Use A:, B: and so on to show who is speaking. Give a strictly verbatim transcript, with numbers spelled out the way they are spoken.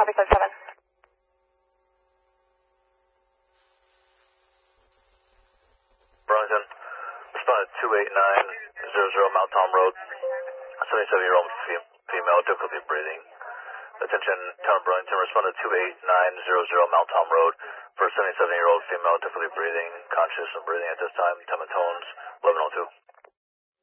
A: copy code seven.
B: Burlington, respond to two eight nine zero zero Mount Tom Road, seventy-seven-year-old fem- female, difficulty breathing. Attention, Town of Burlington, respond to two eight nine zero zero Mount Tom Road for seventy-seven-year-old female, difficulty breathing, conscious and breathing at this time, time and tones, eleven oh two.